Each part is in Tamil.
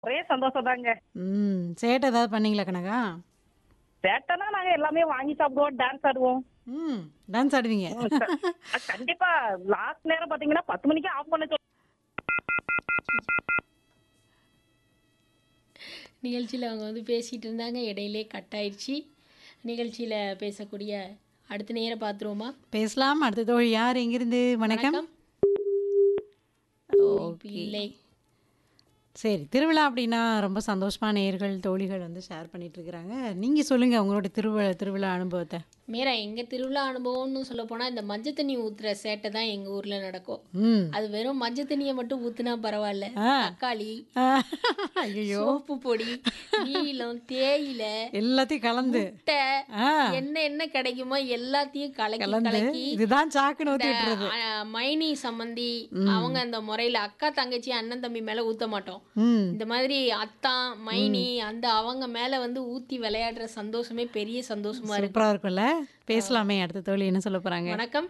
ஒரே சந்தோஷம் தாங்க. சேட்டை ஏதாவது பண்ணீங்களா கனகா? சேட்டனா நாங்க எல்லாமே வாங்கி சாப்பிடுவோம், டான்ஸ் ஆடுவோம். ம். டான்ஸ் ஆடுவீங்க. கண்டிப்பா லாஸ்ட் நேரம் பாத்தீங்கன்னா 10 மணிக்கே ஆஃப் பண்ண நிகழ்ச்சியில் அவங்க வந்து பேசிகிட்டு இருந்தாங்க, இடையிலே கட் ஆயிடுச்சு. நிகழ்ச்சியில் பேசக்கூடிய அடுத்த நேர பார்த்துருவோமா? பேசலாம். அடுத்த தோழி யார் எங்கிருந்து? வணக்கம். இணைப்பு ஓகே. இல்லை. சரி. திருவிழா அப்படின்னா ரொம்ப சந்தோஷமா நேயர்கள், தோழிகள் வந்து ஷேர் பண்ணிட்டு இருக்கிறாங்க. நீங்க சொல்லுங்க உங்களோட திருவிழா அனுபவத்த. மீரா, எங்கள் திருவிழா அனுபவம்னு சொல்ல போனால் இந்த மஞ்சள் தண்ணி ஊற்றுற சேட்டை தான் எங்கள் ஊரில் நடக்கும். ம். அது வெறும் மஞ்சள் தண்ணியை மட்டும் ஊற்றுனா பரவாயில்ல, ஆ. தக்காளி, ஐயோ. சோப்பு பொடி, நீலம், தேயிலை, எல்லாத்தையும் கலந்து. முட்டை, ஆ. என்ன கிடைக்குமோ எல்லாத்தையும் கலக்கி கலந்து கலக்கி இதுதான் சாக்குன்னு ஊத்தி இந்த விட்டுறது. மைனி சம்மந்தி அவங்க அந்த முறையில் அக்கா தங்கச்சி அண்ணன் தம்பி மேலே ஊற்ற மாட்டோம். ம். இந்த மாதிரி அத்தான் மைனி அந்த அவங்க மேலே வந்து ஊற்றி விளையாடுற சந்தோஷமே பெரிய சந்தோஷமா இருக்கு. சூப்பரா இருக்கும்ல. பேசலாமே. அடுத்த தோழி என்ன சொல்ல போறாங்க? வணக்கம்.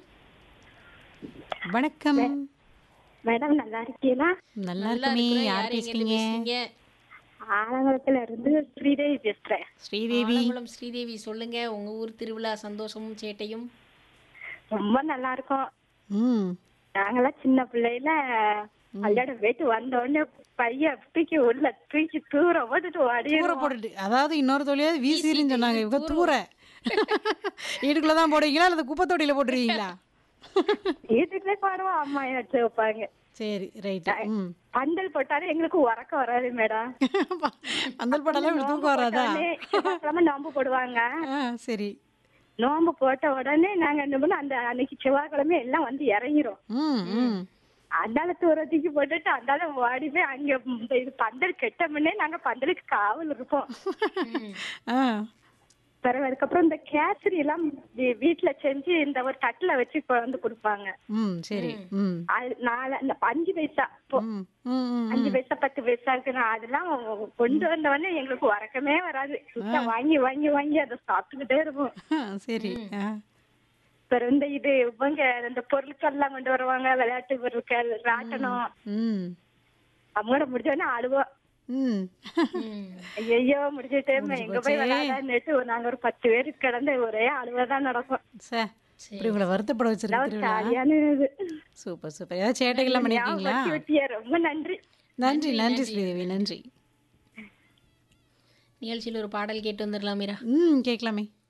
வணக்கம். மேடம் நல்லா இருக்கீங்களா? நல்லா நல்லா இருக்குமே. இருக்கிறோம். யார் யார் எங்கிட்ட பேசுறீங்க? பேசுறீங்க? ஆலங்குளத்துல இருந்து ஸ்ரீதேவி பேசுறேன். ஸ்ரீதேவி. ஆலங்குளம் ஸ்ரீதேவி, சொல்லுங்க உங்க ஊர் திருவிழா சந்தோஷமும் சேட்டையும். ரொம்ப நல்லா இருக்கும். ம். நாங்கெல்லாம் சின்ன பிள்ளையில கல்யாணம் போயிட்டு வந்த உடனே பையன் தூக்கி தூர போட்டுட்டு தூர ஓடிடுவோம். போட்டுட்டு அதாவது இன்னொரு தொழிலாவது வீசிரின்னு சொன்னாங்க. இவங்க தூர வீட்டுக்குள்ளதான் போடுவீங்களா அல்லது குப்பை தொட்டியில போட்டுருவீங்களா? வீட்டுக்குள்ளே பாடுவோம், அம்மா வச்சு வைப்பாங்க. சரி, ரைட்டு. ம். பந்தல் போட்டாலும் எங்களுக்கு உறக்கம் வராது மேடம். பந்தல் படம்லாம் இப்படி தூக்கம் வராதா? செவ்வாய்க்கிழமை நோம்பு போடுவாங்க. ஆ, சரி. நோம்பு போட்ட உடனே நாங்க என்ன பண்ணோம், அந்த அன்னைக்கு செவ்வாய்க்கிழமை எல்லாம் வந்து இறங்கிரும். ம், ம். அந்தால தூரத்துக்கு போட்டுட்டு அந்தால ஓடி போய் அங்க இது பந்தல் கெட்டமுன்னே நாங்க பந்தலுக்கு காவல் இருப்போம். ஆ. பிறகு அதுக்கப்புறம் இந்த கேசரி எல்லாம் வீட்டுல செஞ்சு இந்த ஒரு தட்டுல வச்சு வந்து கொடுப்பாங்க. ம், சரி. ம். அது இந்த 5 பைசா ம், ம், ம். 5 பைசா 10 பைசா இருக்குன்னா அதெல்லாம் கொண்டு வந்தவொடனே எங்களுக்கு உறக்கமே வராது. சுத்தா வாங்கி வாங்கி வாங்கி அதை சாப்பிட்டுக்கிட்டே இருப்போம். சரி. ஆ. பிறகு இவங்க இந்த பொருட்கள் எல்லாம் கொண்டு வருவாங்க, விளையாட்டு பொருட்கள், ராட்டனம். ம். அவங்களோட முடிஞ்சோடனே அழுவோம். ம். ஐயோ முடிஞ்சிட்டே எங்க போய் விளையாடான்னுட்டு நாங்க ஒரு 10 பேருக்கு கிடந்து ஒரே அழுவதான் நடக்கும். சே, இப்படி உங்களை வருத்தப்பட வச்சிருக்கு திருவிழா. ஜாலியான இது. Super super. ஏதாவது சேட்டைகள்லாம் பண்ணிருக்கீங்களா? ஞாபகப்படுத்தி விட்டியே, ரொம்ப நன்றி. நன்றி நன்றி ஸ்ரீதேவி, நன்றி. நிகழ்ச்சியில் ஒரு பாடல் கேட்டு வந்துடலாம் மீரா. ம், கேட்கலாமே.